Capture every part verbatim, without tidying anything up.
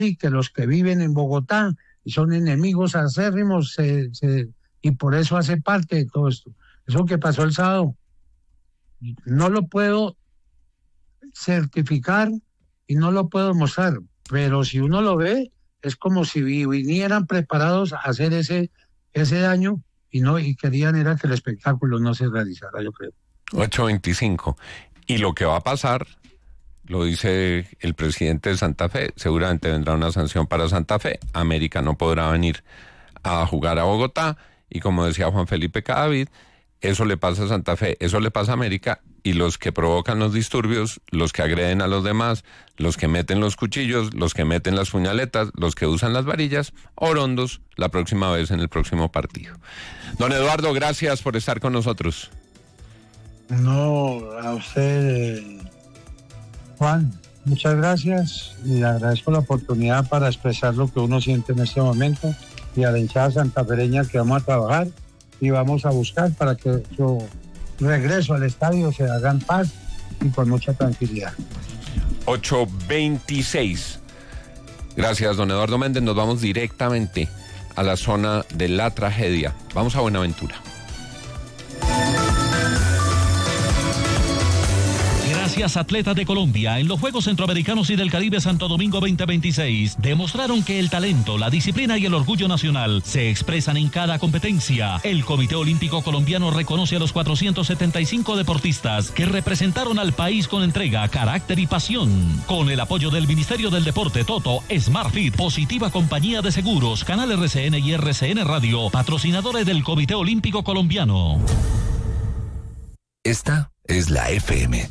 y que los que viven en Bogotá son enemigos acérrimos se, se, y por eso hace parte de todo esto. Eso que pasó el sábado, no lo puedo certificar y no lo puedo mostrar, pero si uno lo ve, es como si vinieran preparados a hacer ese, ese daño y no y querían era que el espectáculo no se realizara, yo creo. ocho veinticinco. Y lo que va a pasar, lo dice el presidente de Santa Fe, seguramente vendrá una sanción para Santa Fe. América no podrá venir a jugar a Bogotá y como decía Juan Felipe Cadavid, eso le pasa a Santa Fe, eso le pasa a América, y los que provocan los disturbios, los que agreden a los demás, los que meten los cuchillos, los que meten las puñaletas, los que usan las varillas, orondos la próxima vez en el próximo partido. Don Eduardo, gracias por estar con nosotros. No, a usted, Juan, muchas gracias y le agradezco la oportunidad para expresar lo que uno siente en este momento, y a la hinchada santafereña que vamos a trabajar y vamos a buscar para que su regreso al estadio se haga en paz y con mucha tranquilidad. ocho veintiséis. Gracias, don Eduardo Méndez. Nos vamos directamente a la zona de la tragedia. Vamos a Buenaventura. Gracias, atletas de Colombia, en los Juegos Centroamericanos y del Caribe Santo Domingo veinte veintiséis, demostraron que el talento, la disciplina y el orgullo nacional se expresan en cada competencia. El Comité Olímpico Colombiano reconoce a los cuatrocientos setenta y cinco deportistas que representaron al país con entrega, carácter y pasión. Con el apoyo del Ministerio del Deporte, Toto, SmartFit, Positiva Compañía de Seguros, Canal R C N y R C N Radio, patrocinadores del Comité Olímpico Colombiano. Esta es la F M.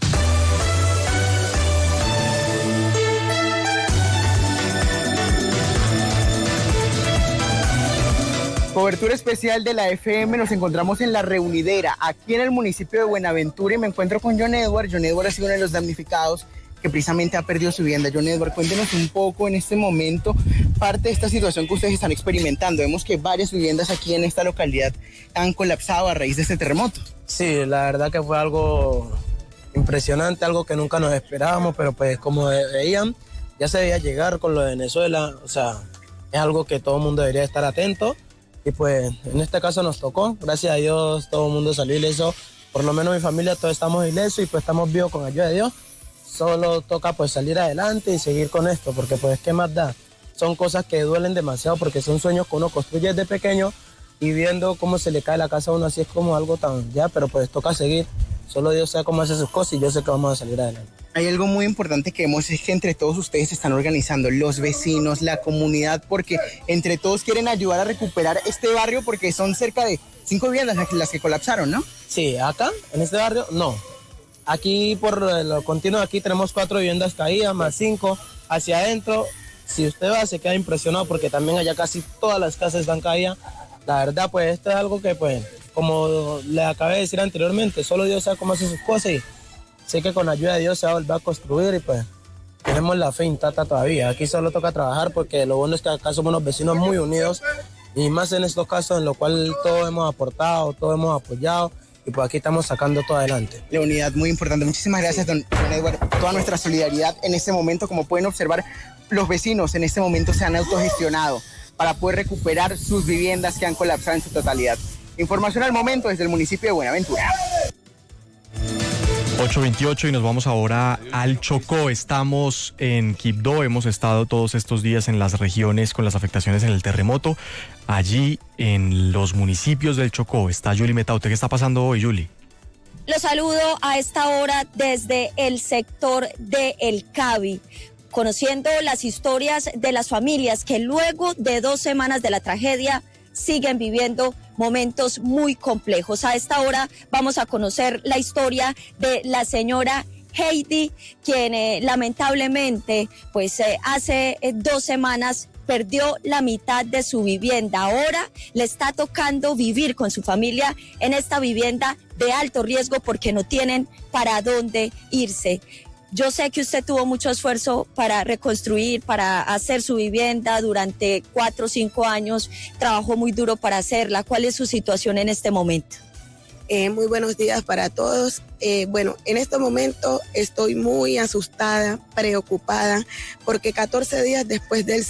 Cobertura especial de la F M, nos encontramos en La Reunidera, aquí en el municipio de Buenaventura, y me encuentro con John Edward. John Edward ha sido uno de los damnificados que precisamente ha perdido su vivienda. John Edward, cuéntenos un poco en este momento parte de esta situación que ustedes están experimentando. Vemos que varias viviendas aquí en esta localidad han colapsado a raíz de este terremoto. Sí, la verdad que fue algo impresionante, algo que nunca nos esperábamos, pero pues como veían, ya se veía llegar con lo de Venezuela. O sea, es algo que todo el mundo debería estar atento. Y pues en este caso nos tocó, gracias a Dios todo el mundo salió ileso, por lo menos mi familia todos estamos ilesos y pues estamos vivos con ayuda de Dios. Solo toca pues salir adelante y seguir con esto, porque pues qué más da, son cosas que duelen demasiado porque son sueños que uno construye desde pequeño y viendo cómo se le cae la casa a uno así es como algo tan ya, pero pues toca seguir, solo Dios sabe cómo hace sus cosas y yo sé que vamos a salir adelante. Hay algo muy importante que vemos, es que entre todos ustedes se están organizando, los vecinos, la comunidad, porque entre todos quieren ayudar a recuperar este barrio, porque son cerca de cinco viviendas las que colapsaron, ¿no? Sí, acá, en este barrio, no. Aquí por lo continuo, aquí tenemos cuatro viviendas caídas, más cinco hacia adentro. Si usted va, se queda impresionado porque también allá casi todas las casas están caídas. La verdad, pues esto es algo que, pues, como le acabé de decir anteriormente, solo Dios sabe cómo hace sus cosas y sé que con la ayuda de Dios se va a volver a construir y pues tenemos la fe intacta todavía. Aquí solo toca trabajar porque lo bueno es que acá somos unos vecinos muy unidos y más en estos casos en los cuales todos hemos aportado, todos hemos apoyado y pues aquí estamos sacando todo adelante. La unidad muy importante. Muchísimas gracias, don, don Edward. Toda nuestra solidaridad en este momento. Como pueden observar, los vecinos en este momento se han autogestionado para poder recuperar sus viviendas que han colapsado en su totalidad. Información al momento desde el municipio de Buenaventura. ocho veintiocho y nos vamos ahora al Chocó. Estamos en Quibdó, hemos estado todos estos días en las regiones con las afectaciones en el terremoto. Allí en los municipios del Chocó está Yuli Metaute. ¿Qué está pasando hoy, Yuli? Los saludo a esta hora desde el sector de El Cabi, conociendo las historias de las familias que luego de dos semanas de la tragedia siguen viviendo momentos muy complejos. A esta hora vamos a conocer la historia de la señora Heidi, quien eh, lamentablemente pues eh, hace eh, dos semanas perdió la mitad de su vivienda. Ahora le está tocando vivir con su familia en esta vivienda de alto riesgo porque no tienen para dónde irse. Yo sé que usted tuvo mucho esfuerzo para reconstruir, para hacer su vivienda durante cuatro o cinco años, trabajó muy duro para hacerla. ¿Cuál es su situación en este momento? Eh, muy buenos días para todos. Eh, bueno, en este momento estoy muy asustada, preocupada, porque catorce días después del